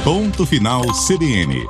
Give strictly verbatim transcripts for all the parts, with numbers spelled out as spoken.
Ponto Final C B N.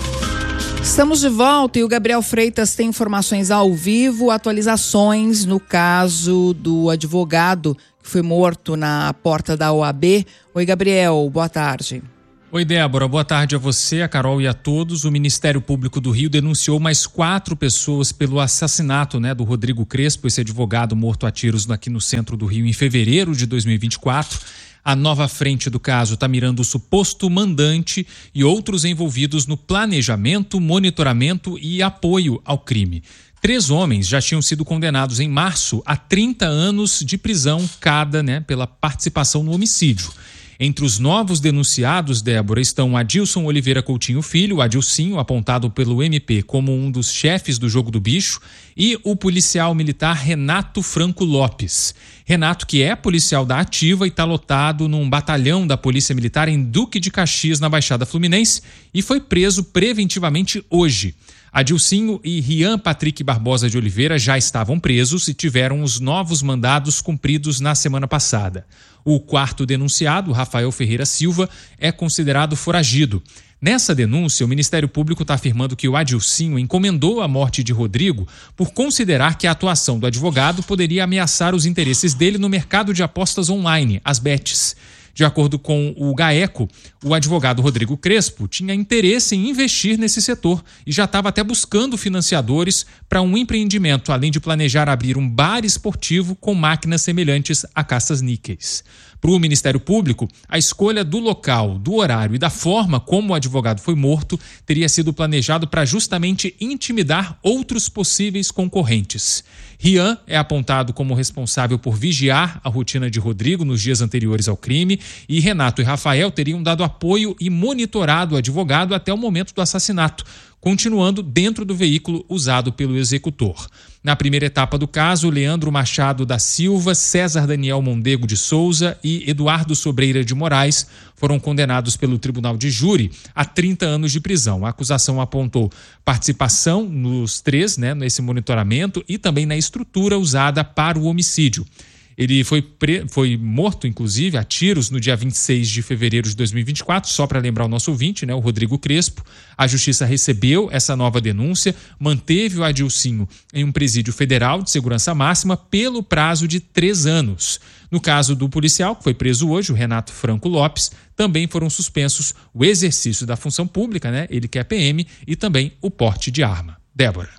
Estamos de volta e o Gabriel Freitas tem informações ao vivo, atualizações no caso do advogado que foi morto na porta da O A B. Oi, Gabriel, boa tarde. Oi, Débora, boa tarde a você, a Carol e a todos. O Ministério Público do Rio denunciou mais quatro pessoas pelo assassinato, né, do Rodrigo Crespo, esse advogado morto a tiros aqui no centro do Rio em fevereiro de dois mil e vinte e quatro. A nova frente do caso está mirando o suposto mandante e outros envolvidos no planejamento, monitoramento e apoio ao crime. Três homens já tinham sido condenados em março a trinta anos de prisão cada, né, pela participação no homicídio. Entre os novos denunciados, Débora, estão Adilson Oliveira Coutinho Filho, o Adilcinho, apontado pelo M P como um dos chefes do Jogo do Bicho, e o policial militar Renato Franco Lopes. Renato, que é policial da Ativa e está lotado num batalhão da Polícia Militar em Duque de Caxias, na Baixada Fluminense, e foi preso preventivamente hoje. Adilcinho e Rian Patrick Barbosa de Oliveira já estavam presos e tiveram os novos mandados cumpridos na semana passada. O quarto denunciado, Rafael Ferreira Silva, é considerado foragido. Nessa denúncia, o Ministério Público está afirmando que o Adilcinho encomendou a morte de Rodrigo por considerar que a atuação do advogado poderia ameaçar os interesses dele no mercado de apostas online, as bets. De acordo com o GAECO, o advogado Rodrigo Crespo tinha interesse em investir nesse setor e já estava até buscando financiadores para um empreendimento, além de planejar abrir um bar esportivo com máquinas semelhantes a caças-níqueis. Para o Ministério Público, a escolha do local, do horário e da forma como o advogado foi morto teria sido planejado para justamente intimidar outros possíveis concorrentes. Rian é apontado como responsável por vigiar a rotina de Rodrigo nos dias anteriores ao crime e Renato e Rafael teriam dado apoio e monitorado o advogado até o momento do assassinato, continuando dentro do veículo usado pelo executor. Na primeira etapa do caso, Leandro Machado da Silva, César Daniel Mondego de Souza e Eduardo Sobreira de Moraes foram condenados pelo Tribunal de Júri a trinta anos de prisão. A acusação apontou participação nos três, né, nesse monitoramento e também na estrutura usada para o homicídio. Ele foi, pre... foi morto, inclusive, a tiros no dia vinte e seis de fevereiro de dois mil e vinte e quatro, só para lembrar o nosso ouvinte, né, o Rodrigo Crespo. A Justiça recebeu essa nova denúncia, manteve o Adilcinho em um presídio federal de segurança máxima pelo prazo de três anos. No caso do policial, que foi preso hoje, o Renato Franco Lopes, também foram suspensos o exercício da função pública, né, ele que é P M, e também o porte de arma. Débora.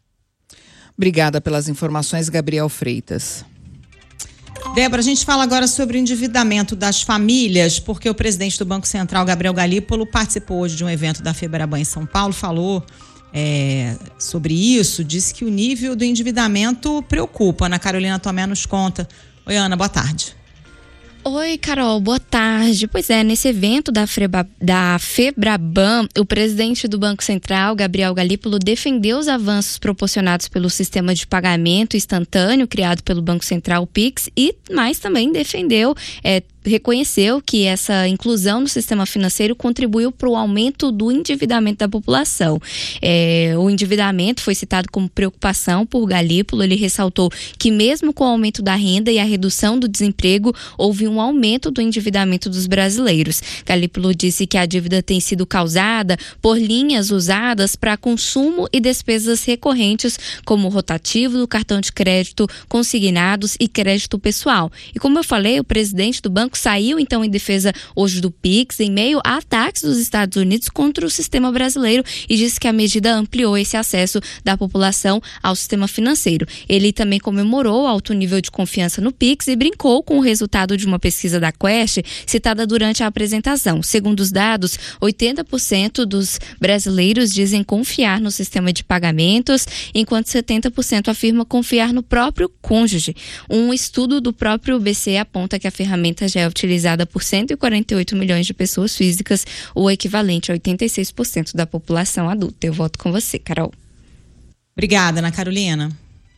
Obrigada pelas informações, Gabriel Freitas. Débora, a gente fala agora sobre o endividamento das famílias, porque o presidente do Banco Central, Gabriel Galípolo, participou hoje de um evento da Febraban em São Paulo, falou é, sobre isso, disse que o nível do endividamento preocupa. Ana Carolina Tomé nos conta. Oi, Ana, boa tarde. Oi, Carol, boa tarde. Pois é, nesse evento da, Freba, da Febraban, o presidente do Banco Central, Gabriel Galípolo, defendeu os avanços proporcionados pelo sistema de pagamento instantâneo criado pelo Banco Central, o Pix, e mais também defendeu, é, reconheceu que essa inclusão no sistema financeiro contribuiu para o aumento do endividamento da população. É, o endividamento foi citado como preocupação por Galípolo. Ele ressaltou que mesmo com o aumento da renda e a redução do desemprego, houve um aumento do endividamento dos brasileiros. Galípolo disse que a dívida tem sido causada por linhas usadas para consumo e despesas recorrentes, como o rotativo do cartão de crédito, consignados e crédito pessoal. E como eu falei, o presidente do banco saiu então em defesa hoje do Pix, em meio a ataques dos Estados Unidos contra o sistema brasileiro, e disse que a medida ampliou esse acesso da população ao sistema financeiro. Ele também comemorou o alto nível de confiança no Pix e brincou com o resultado de uma pesquisa da Quest citada durante a apresentação. Segundo os dados, oitenta por cento dos brasileiros dizem confiar no sistema de pagamentos, enquanto setenta por cento afirma confiar no próprio cônjuge. Um estudo do próprio B C aponta que a ferramenta já é utilizada por cento e quarenta e oito milhões de pessoas físicas, o equivalente a oitenta e seis por cento da população adulta. Eu volto com você, Carol. Obrigada, Ana Carolina.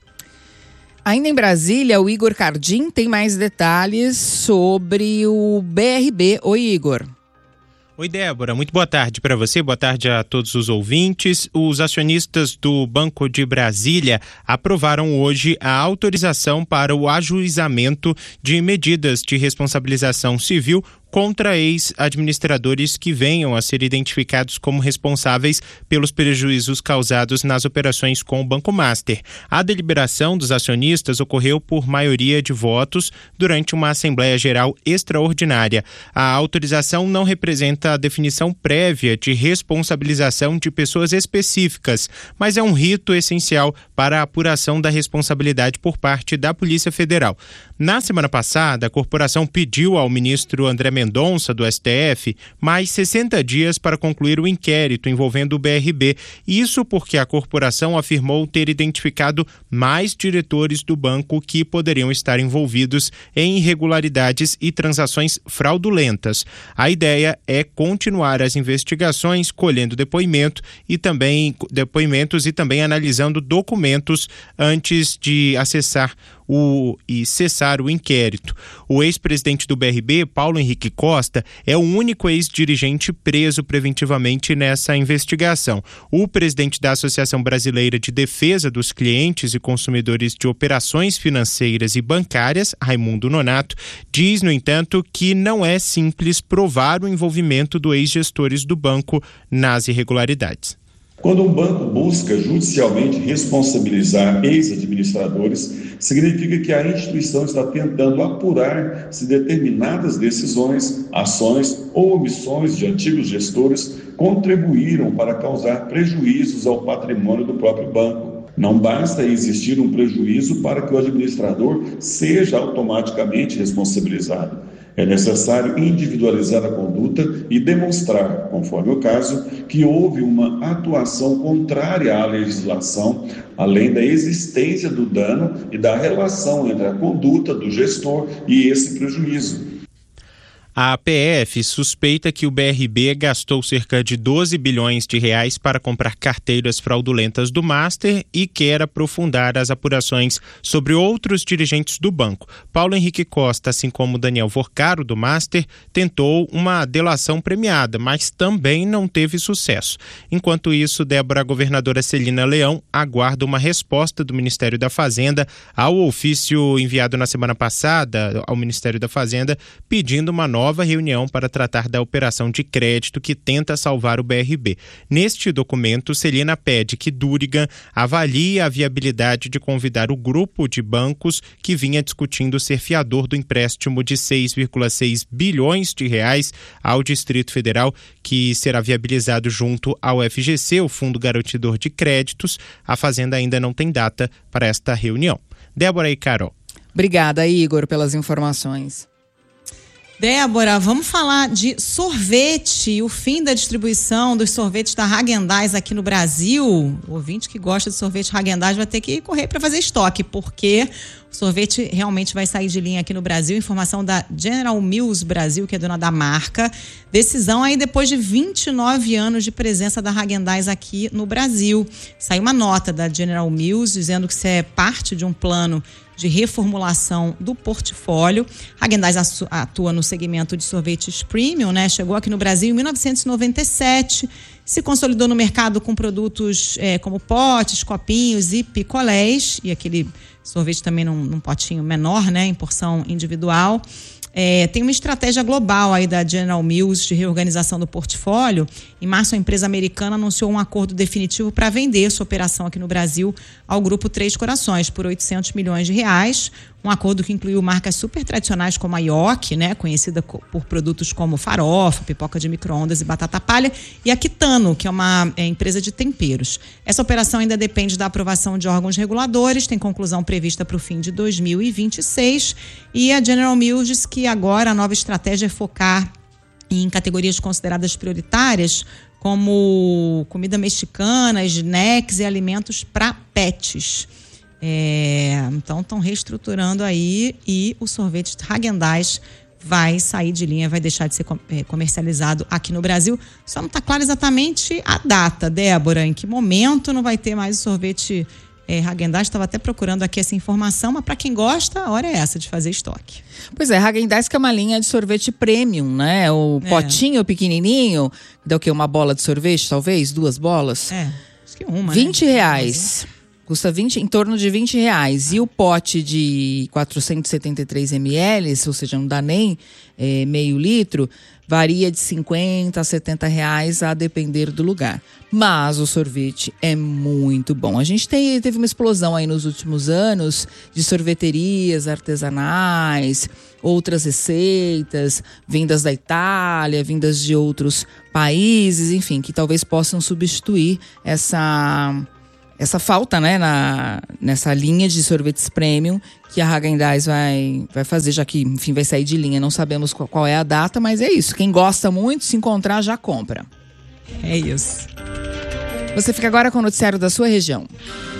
Ainda em Brasília, o Igor Cardim tem mais detalhes sobre o B R B. Oi, Igor. Oi, Débora, muito boa tarde para você, boa tarde a todos os ouvintes. Os acionistas do Banco de Brasília aprovaram hoje a autorização para o ajuizamento de medidas de responsabilização civil contra ex-administradores que venham a ser identificados como responsáveis pelos prejuízos causados nas operações com o Banco Master. A deliberação dos acionistas ocorreu por maioria de votos durante uma Assembleia Geral extraordinária. A autorização não representa a definição prévia de responsabilização de pessoas específicas, mas é um rito essencial para a apuração da responsabilidade por parte da Polícia Federal. Na semana passada, a corporação pediu ao ministro André Mendonça, do S T F, mais sessenta dias para concluir o inquérito envolvendo o B R B. Isso porque a corporação afirmou ter identificado mais diretores do banco que poderiam estar envolvidos em irregularidades e transações fraudulentas. A ideia é continuar as investigações, colhendo depoimento e também, depoimentos e também analisando documentos antes de acessar O, e cessar o inquérito. O ex-presidente do B R B, Paulo Henrique Costa, é o único ex-dirigente preso preventivamente nessa investigação. O presidente da Associação Brasileira de Defesa dos Clientes e Consumidores de Operações Financeiras e Bancárias, Raimundo Nonato, diz, no entanto, que não é simples provar o envolvimento dos ex-gestores do banco nas irregularidades. Quando um banco busca judicialmente responsabilizar ex-administradores, significa que a instituição está tentando apurar se determinadas decisões, ações ou omissões de antigos gestores contribuíram para causar prejuízos ao patrimônio do próprio banco. Não basta existir um prejuízo para que o administrador seja automaticamente responsabilizado. É necessário individualizar a conduta e demonstrar, conforme o caso, que houve uma atuação contrária à legislação, além da existência do dano e da relação entre a conduta do gestor e esse prejuízo. A P F suspeita que o B R B gastou cerca de doze bilhões de reais para comprar carteiras fraudulentas do Master e quer aprofundar as apurações sobre outros dirigentes do banco. Paulo Henrique Costa, assim como Daniel Vorcaro, do Master, tentou uma delação premiada, mas também não teve sucesso. Enquanto isso, Débora, a governadora Celina Leão aguarda uma resposta do Ministério da Fazenda ao ofício enviado na semana passada ao Ministério da Fazenda, pedindo uma nova nova reunião para tratar da operação de crédito que tenta salvar o B R B. Neste documento, Celina pede que Durigan avalie a viabilidade de convidar o grupo de bancos que vinha discutindo ser fiador do empréstimo de seis vírgula seis bilhões de reais ao Distrito Federal, que será viabilizado junto ao F G C, o Fundo Garantidor de Créditos. A Fazenda ainda não tem data para esta reunião. Débora e Carol. Obrigada, Igor, pelas informações. Débora, vamos falar de sorvete, o fim da distribuição dos sorvetes da Häagen-Dazs aqui no Brasil. O ouvinte que gosta de sorvete Häagen-Dazs vai ter que correr para fazer estoque, porque o sorvete realmente vai sair de linha aqui no Brasil. Informação da General Mills Brasil, que é dona da marca. Decisão aí depois de vinte e nove anos de presença da Häagen-Dazs aqui no Brasil. Saiu uma nota da General Mills dizendo que isso é parte de um plano de reformulação do portfólio. Häagen-Dazs atua no segmento de sorvetes premium, né? Chegou aqui no Brasil em mil novecentos e noventa e sete, se consolidou no mercado com produtos é, como potes, copinhos e picolés, e aquele sorvete também num, num potinho menor, né? Em porção individual. É, tem uma estratégia global aí da General Mills de reorganização do portfólio. Em março, a empresa americana anunciou um acordo definitivo para vender sua operação aqui no Brasil ao Grupo Três Corações por oitocentos milhões de reais. Um acordo que incluiu marcas super tradicionais como a Yoki, né, conhecida por produtos como farofa, pipoca de micro-ondas e batata palha, e a Kitano, que é uma é, empresa de temperos. Essa operação ainda depende da aprovação de órgãos reguladores, tem conclusão prevista para o fim de dois mil e vinte e seis, e a General Mills diz que agora a nova estratégia é focar em categorias consideradas prioritárias, como comida mexicana, snacks e alimentos para pets. É, então estão reestruturando aí, e o sorvete Häagen-Dazs vai sair de linha, vai deixar de ser comercializado aqui no Brasil. Só não está claro exatamente a data, Débora, em que momento não vai ter mais o sorvete é, Häagen-Dazs. Estava até procurando aqui essa informação, mas para quem gosta, a hora é essa de fazer estoque. Pois é, Häagen-Dazs que é uma linha de sorvete premium, né? O É. potinho pequenininho, dá o quê? Uma bola de sorvete, talvez? Duas bolas? É, acho que uma, vinte né? reais. Custa vinte, em torno de vinte reais. E o pote de quatrocentos e setenta e três mililitros, ou seja, não dá nem é, meio litro, varia de cinquenta a setenta reais a depender do lugar. Mas o sorvete é muito bom. A gente tem, teve uma explosão aí nos últimos anos de sorveterias artesanais, outras receitas, vindas da Itália, vindas de outros países, enfim, que talvez possam substituir essa... essa falta, né, na, nessa linha de sorvetes premium que a Häagen-Dazs vai, vai fazer, já que, enfim, vai sair de linha. Não sabemos qual, qual é a data, mas é isso. Quem gosta muito, se encontrar, já compra. É isso. Você fica agora com o noticiário da sua região.